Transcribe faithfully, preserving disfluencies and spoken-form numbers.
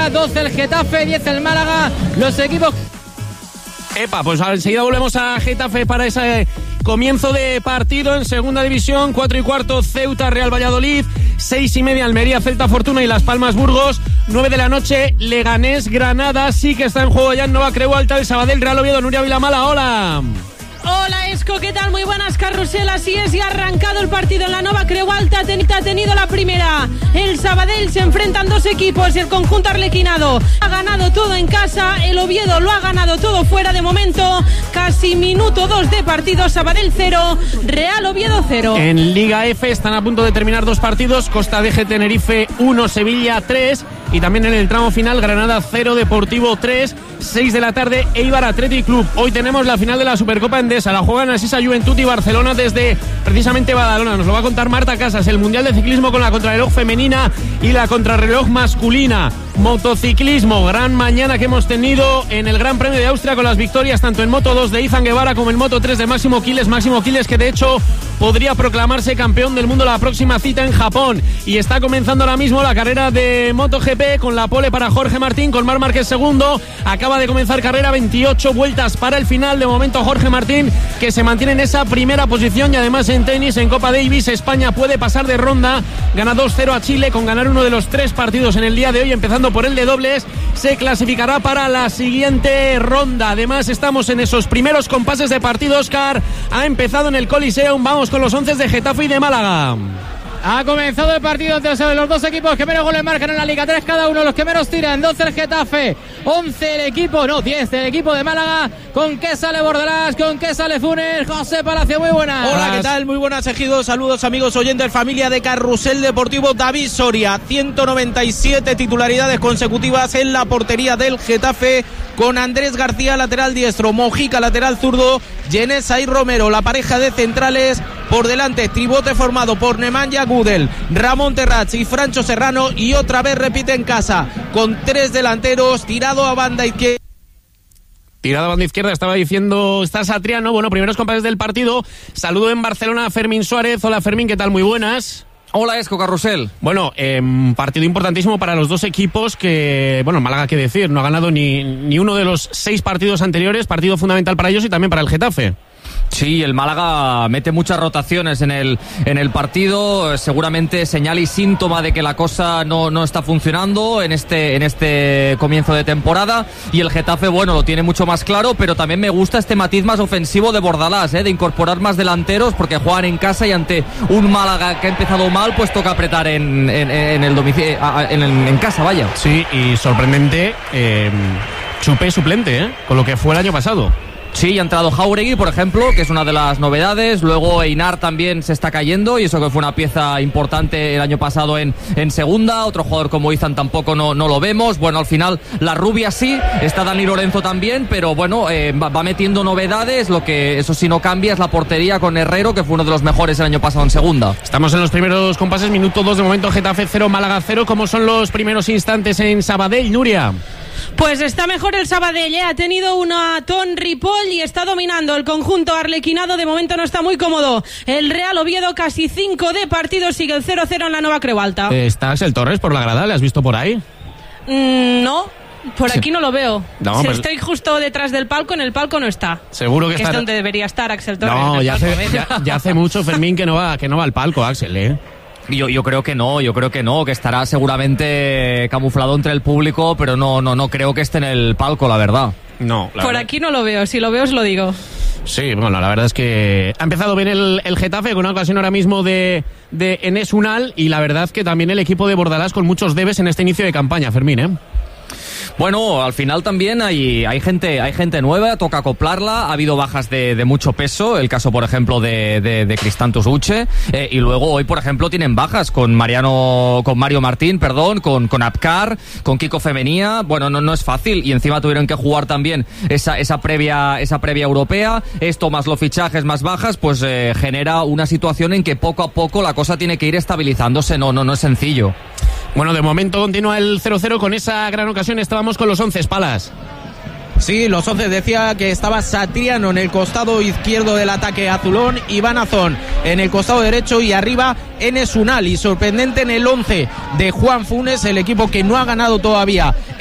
doce el Getafe, diez el Málaga. Los equipos... Epa, pues enseguida volvemos a Getafe para ese comienzo de partido en segunda división. Cuatro y cuarto Ceuta Real Valladolid, seis y media Almería Celta Fortuna y Las Palmas Burgos, nueve de la noche Leganés Granada. Sí que está en juego ya en Nova Creu Alta el Sabadell Real Oviedo. Nuria Vilamala, hola. Hola Esco, ¿qué tal? Muy buenas, Carrusel. Así es, y ha arrancado el partido en la Nova Creu Alta. Ha tenido la primera el Sabadell, se enfrentan dos equipos y el conjunto arlequinado ha ganado todo en casa, el Oviedo lo ha ganado todo fuera. De momento, casi minuto dos de partido, Sabadell cero, Real Oviedo cero. En Liga F están a punto de terminar dos partidos, Costa Deje Tenerife uno, Sevilla tres, y también en el tramo final Granada cero, Deportivo tres, seis de la tarde Eibar Athletic Club. Hoy tenemos la final de la Supercopa Endesa, la juegan Asisa Juventud y Barcelona desde precisamente Badalona. Nos lo va a contar Marta Casas. El Mundial de Ciclismo con la contrarreloj femenina y la contrarreloj masculina. Motociclismo, gran mañana que hemos tenido en el Gran Premio de Austria con las victorias tanto en Moto dos de Izan Guevara como en Moto tres de Máximo Quiles. Máximo Quiles que de hecho podría proclamarse campeón del mundo la próxima cita en Japón. Y está comenzando ahora mismo la carrera de MotoGP con la pole para Jorge Martín, con Marc Márquez segundo. Acaba de comenzar carrera, veintiocho vueltas para el final. De momento Jorge Martín que se mantiene en esa primera posición, y además en tenis, en Copa Davis, España puede pasar de ronda. Gana dos cero a Chile con ganar uno de los tres partidos en el día de hoy, empezando por el de dobles. Se clasificará para la siguiente ronda. Además estamos en esos primeros compases de partido. Oscar, ha empezado en el Coliseum. Vamos con los once de Getafe y de Málaga. Ha comenzado el partido entre los dos equipos que menos goles marcan en la Liga, tres cada uno, los que menos tiran. Doce el Getafe, once el equipo, no, diez el equipo de Málaga. ¿Con qué sale Bordalás? ¿Con qué sale Funes? José Palacio, muy buenas. Hola, ¿qué tal? Muy buenas, Ejido. Saludos, amigos oyentes, familia de Carrusel Deportivo. David Soria, ciento noventa y siete titularidades consecutivas en la portería del Getafe, con Andrés García, lateral diestro, Mojica, lateral zurdo, Yenesa y Romero, la pareja de centrales. Por delante, tribote formado por Nemanja Gudel, Ramón Terrats y Francho Serrano, y otra vez repite en casa, con tres delanteros, tirado a banda izquierda. Tirado a banda izquierda, estaba diciendo, está Satriano. Bueno, primeros compañeros del partido. Saludo en Barcelona a Fermín Suárez. Hola Fermín, ¿qué tal? Muy buenas. Hola, Esco, Carrusel. Bueno, eh, partido importantísimo para los dos equipos que, bueno, Málaga, qué decir, no ha ganado ni, ni uno de los seis partidos anteriores. Partido fundamental para ellos y también para el Getafe. Sí, el Málaga mete muchas rotaciones en el en el partido, seguramente señal y síntoma de que la cosa no, no está funcionando en este en este comienzo de temporada, y el Getafe, bueno, lo tiene mucho más claro, pero también me gusta este matiz más ofensivo de Bordalás, ¿eh? de incorporar más delanteros, porque juegan en casa y ante un Málaga que ha empezado mal, pues toca apretar en, en, en el domicilio, en, en, en casa, vaya. Sí, y sorprendente, eh, Chupé suplente, ¿eh? con lo que fue el año pasado. Sí, ha entrado Jauregui, por ejemplo, que es una de las novedades. Luego Einar también se está cayendo, y eso que fue una pieza importante el año pasado en, en segunda. Otro jugador como Izan tampoco no, no lo vemos. Bueno, al final la rubia sí, está Dani Lorenzo también, pero bueno, eh, va, va metiendo novedades. Lo que eso sí no cambia es la portería con Herrero, que fue uno de los mejores el año pasado en segunda. Estamos en los primeros compases, minuto dos de momento, Getafe cero, Málaga cero. ¿Cómo son los primeros instantes en Sabadell, Nuria? Pues está mejor el Sabadell, ¿eh? Ha tenido una Ton Ripoll y está dominando el conjunto arlequinado. De momento no está muy cómodo el Real Oviedo, casi cinco de partido, sigue el cero cero en la Nova Creu Alta. ¿Está Axel Torres por la grada? ¿Le has visto por ahí? Mm, no, por aquí no lo veo. No, si pero... estoy justo detrás del palco, en el palco no está. Seguro que, que está... es donde debería estar Axel Torres. No, ya, palco, hace, ya, ya hace mucho, Fermín, que no va, que no va al palco, Axel, ¿eh? Yo, yo creo que no, yo creo que no, que estará seguramente camuflado entre el público, pero no, no, no creo que esté en el palco, la verdad. No, la por verdad. Aquí no lo veo, si lo veo os lo digo. Sí, bueno, la verdad es que ha empezado bien el, el Getafe, con una ocasión ahora mismo de, de Enes Unal, y la verdad que también el equipo de Bordalás con muchos debes en este inicio de campaña, Fermín, ¿eh? Bueno, al final también hay, hay gente hay gente nueva, toca acoplarla. Ha habido bajas de, de mucho peso, el caso por ejemplo de, de, de Cristantus Uche, eh, y luego hoy por ejemplo tienen bajas con Mariano, con Mario Martín, perdón, con, con Apcar, con Kiko Femenía. Bueno, no, no es fácil, y encima tuvieron que jugar también esa, esa previa esa previa europea. Esto más los fichajes más bajas, pues eh, genera una situación en que poco a poco la cosa tiene que ir estabilizándose. No, no, no es sencillo. Bueno, de momento continúa el cero cero con esa gran ocasión. Estábamos con los once, Palas. Sí, los once decía que estaba Satriano en el costado izquierdo del ataque azulón, Iván Azón en el costado derecho y arriba Enes Unal. Y sorprendente en el once de Juan Funes, el equipo que no ha ganado todavía